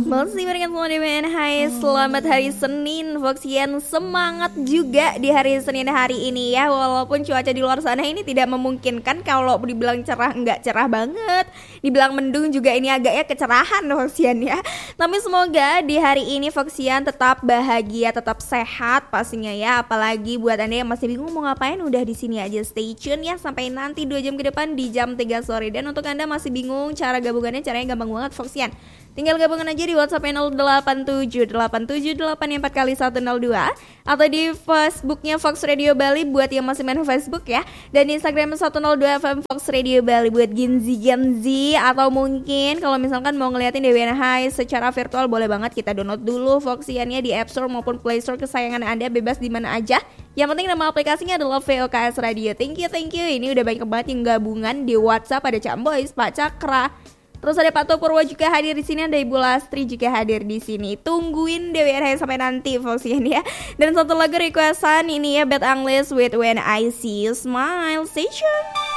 Masih barengan semua di Hai, selamat hari Senin Foxian, semangat juga di hari Senin hari ini ya. Walaupun cuaca di luar sana ini tidak memungkinkan. Kalau dibilang cerah, enggak cerah banget. Dibilang mendung juga ini agaknya kecerahan Foxian ya. Tapi semoga di hari ini Foxian tetap bahagia, tetap sehat pastinya ya. Apalagi buat Anda yang masih bingung mau ngapain, udah di sini aja stay tune ya. Sampai nanti 2 jam ke depan di jam 3 sore. Dan untuk Anda masih bingung cara gabungannya, caranya gampang banget Foxian. Tinggal gabungan aja di WhatsApp 087878 atau di Facebooknya Fox Radio Bali buat yang masih main Facebook ya. Dan di Instagram 102 FM Fox Radio Bali buat Genzi. Atau mungkin kalau misalkan mau ngeliatin Dewiana Hai secara virtual, boleh banget kita download dulu Foxiannya di App Store maupun Play Store kesayangan Anda, bebas di mana aja. Yang penting nama aplikasinya adalah VOKS Radio. Thank you. Ini udah banyak banget yang gabungan di WhatsApp. Ada Cak Boys, Pak Cakra, terus ada Pak Topurwo juga hadir di sini, ada Ibu Lastri juga hadir di sini. Tungguin DWR sampai nanti Foxian ya. Dan satu lagu requestan ini ya, Bad Angles with When I See You Smile. Stay tuned.